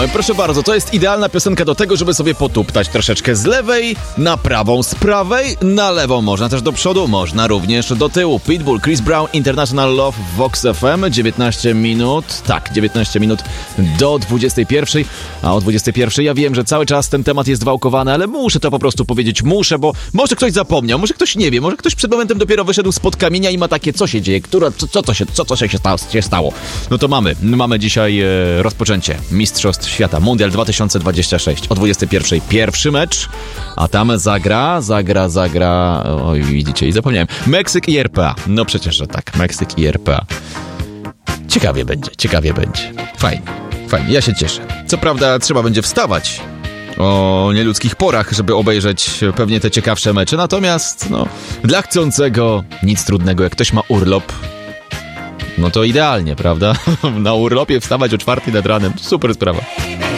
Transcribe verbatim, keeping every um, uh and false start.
proszę bardzo, to jest idealna piosenka do tego, żeby sobie potuptać troszeczkę z lewej na prawą, z prawej na lewą. Można też do przodu, można również do tyłu. Pitbull, Chris Brown, International Love w Vox F M. dziewiętnaście minut, tak, dziewiętnaście minut do dwudziestej pierwszej. A o dwudziestej pierwszej ja wiem, że cały czas ten temat jest wałkowany, ale muszę to po prostu powiedzieć, muszę, bo może ktoś zapomniał, może ktoś nie wie, może ktoś przed momentem dopiero wyszedł spod kamienia i ma takie, co się dzieje, która, co, co to się, co, co się, się stało. No to mamy, mamy dzisiaj e, rozpoczęcie Mistrzostw Świata, Mundial dwa tysiące dwudziesty szósty. O dwudziestej pierwszej pierwszy mecz, a tam zagra, zagra, zagra, oj widzicie i zapomniałem, Meksyk i R P A. No przecież, że tak, Meksyk i R P A. Ciekawie będzie, ciekawie będzie. Fajnie, fajnie, ja się cieszę. Co prawda trzeba będzie wstawać o nieludzkich porach, żeby obejrzeć pewnie te ciekawsze mecze, natomiast no, dla chcącego nic trudnego, jak ktoś ma urlop, no to idealnie, prawda? Na urlopie wstawać o czwartej nad ranem, super sprawa.